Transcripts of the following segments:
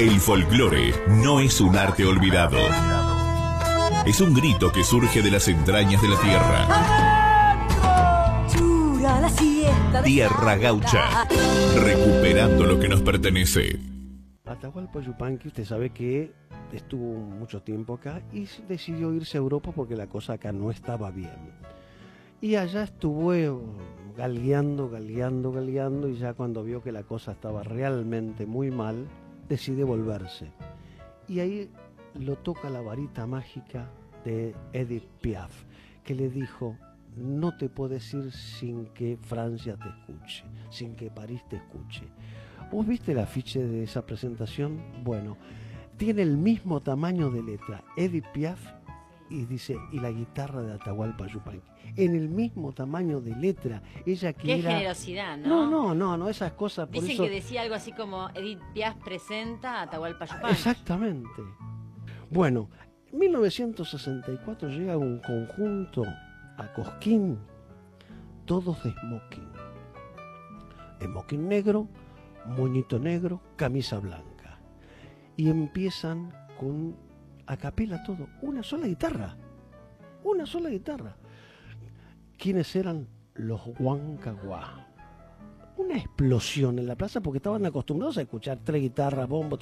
El folclore no es un arte olvidado. Es un grito que surge de las entrañas de la tierra. Tierra gaucha, recuperando lo que nos pertenece. Atahualpa Yupanqui, usted sabe que estuvo mucho tiempo acá y decidió irse a Europa porque la cosa acá no estaba bien. Y allá estuvo galgueando, y ya cuando vio que la cosa estaba realmente muy mal, decide volverse. Y ahí lo toca la varita mágica de Edith Piaf, que le dijo: no te puedes ir sin que Francia te escuche, sin que París te escuche. ¿Vos viste el afiche de esa presentación? Bueno, tiene el mismo tamaño de letra, Edith Piaf, y dice, y la guitarra de Atahualpa Yupanqui, en el mismo tamaño de letra. Ella que Qué era... generosidad, ¿no? No, esas cosas. Por Dicen eso... que decía algo así como Edith Piaf presenta a Atahualpa Yupanqui. Exactamente. Bueno, en 1964 llega un conjunto a Cosquín, todos de smoking. Smoking negro, moñito negro, camisa blanca. Y empiezan con a capela todo, una sola guitarra. ¿Quiénes eran? Los Huancahuá. Una explosión en la plaza porque estaban acostumbrados a escuchar tres guitarras, bombo,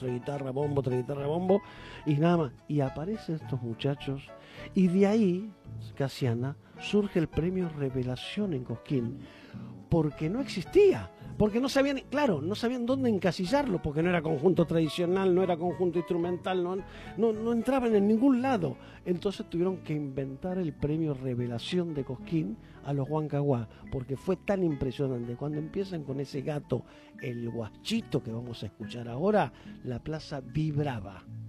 y nada más. Y aparecen estos muchachos y de ahí, Casiana, surge el premio Revelación en Cosquín, porque no existía. Porque no sabían dónde encasillarlo, porque no era conjunto tradicional, no era conjunto instrumental, no entraban en ningún lado. Entonces tuvieron que inventar el premio Revelación de Cosquín a los Huancahuá, porque fue tan impresionante. Cuando empiezan con ese gato, el guachito que vamos a escuchar ahora, la plaza vibraba.